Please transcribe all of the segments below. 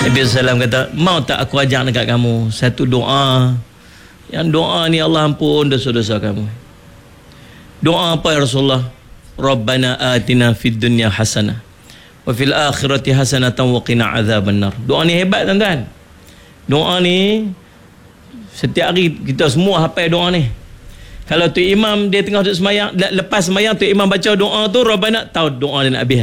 Nabi SAW kata, mau tak aku ajak dekat kamu satu doa, yang doa ni Allah ampun dosa-dosa kamu. Doa apa ya Rasulullah? Rabbana atina fid dunya hasanah wa fil akhirati hasanatan wa qina adzabannar. Doa ni hebat tuan-tuan. Doa ni setiap hari kita semua hafal doa ni. Kalau tu imam dia tengah duduk semayang, lepas semayang tu imam baca doa tu, Rabbana, tahu doa dia nak habis.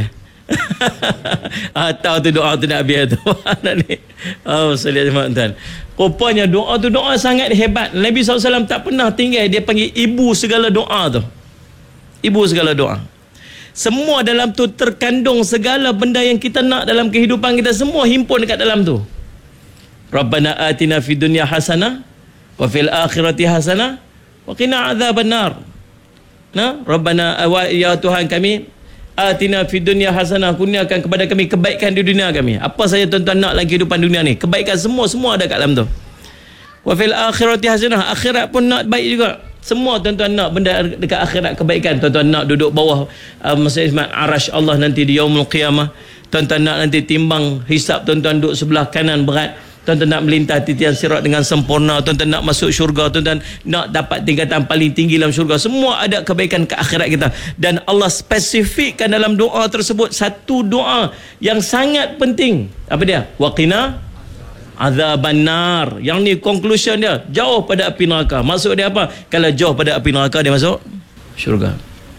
Tahu tu doa tu nak habis tu. Oh, saya lihat tuan. Rupanya doa tu doa sangat hebat. Nabi SAW tak pernah tinggal, dia panggil ibu segala doa tu. Ibu segala doa. Semua dalam tu terkandung segala benda yang kita nak dalam kehidupan kita, semua himpun dekat dalam tu. Rabbana atina fid dunya hasanah wa fil akhirati hasanah wa qina adzabannar. Nah, Rabbana ya Tuhan kami, atina fid dunya hasanah, kurniakan kepada kami kebaikan di dunia kami. Apa saja tuan-tuan nak dalam kehidupan dunia ni, kebaikan semua ada kat dalam tu. Wa fil akhirati hasanah, akhirat pun nak baik juga. Semua tuan-tuan nak benda dekat akhirat kebaikan. Tuan-tuan nak duduk bawah maksudnya arash Allah nanti di yaumul qiyamah. Tuan-tuan nak nanti timbang hisap, tuan-tuan duduk sebelah kanan berat. Tuan-tuan nak melintasi titian sirat dengan sempurna. Tuan-tuan nak masuk syurga. Tuan-tuan nak dapat tingkatan paling tinggi dalam syurga. Semua ada kebaikan ke akhirat kita. Dan Allah spesifikkan dalam doa tersebut satu doa yang sangat penting. Apa dia? Waqina azabannar. Yang ni conclusion dia, jauh pada api neraka. Maksud dia apa? Kalau jauh pada api neraka, dia masuk syurga.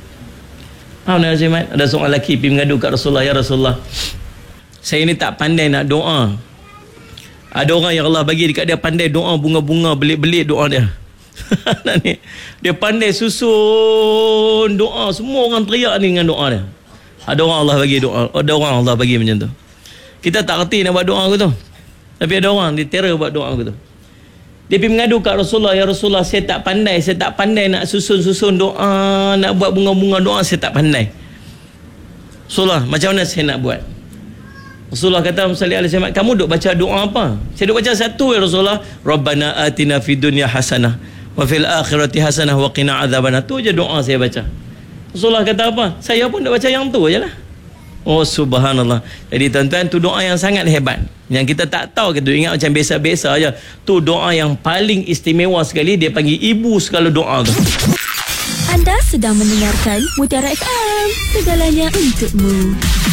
Ada seorang lelaki pergi mengadu kat Rasulullah, ya Rasulullah, saya ni tak pandai nak doa. Ada orang yang Allah bagi dekat dia pandai doa bunga-bunga, belit-belit doa dia. Dia pandai susun doa, semua orang teriak ni dengan doa dia. Ada orang Allah bagi doa, ada orang Allah bagi macam tu. Kita tak reti nak buat doa aku tu, tapi ada orang dia terror buat doa aku tu. Dia pergi mengadu kat Rasulullah, ya Rasulullah, saya tak pandai nak susun-susun doa, nak buat bunga-bunga doa, saya tak pandai. Rasulullah, macam mana saya nak buat? Rasulullah kata, kamu duk baca doa apa? Saya duk baca satu, ya Rasulullah, Rabbana atina fid dunya hasanah wa fil akhirati hasanah wa qina adzabannar. Tu je doa saya baca. Rasulullah kata apa? Saya pun duk baca yang tu je lah. Oh subhanallah. Jadi tuan-tuan, tu doa yang sangat hebat, yang kita tak tahu, kita ingat macam biasa-biasa aja. Tu doa yang paling istimewa sekali, dia panggil ibu segala doa tu. Anda sedang mendengarkan Mutiara FM, segalanya untukmu.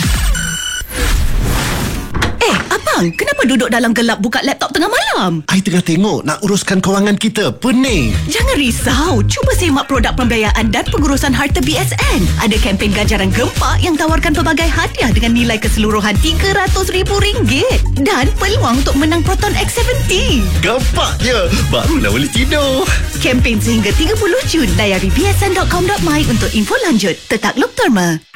Abang, kenapa duduk dalam gelap buka laptop tengah malam? I tengah tengok nak uruskan kewangan kita. Pening. Jangan risau. Cuba semak produk pembiayaan dan pengurusan harta BSN. Ada kempen ganjaran gempak yang tawarkan pelbagai hadiah dengan nilai keseluruhan RM300,000 dan peluang untuk menang Proton X70. Gempaknya. Barulah boleh tidur. Kempen sehingga 30 Jun. Layari bsn.com.my untuk info lanjut. Tetap Loktorma.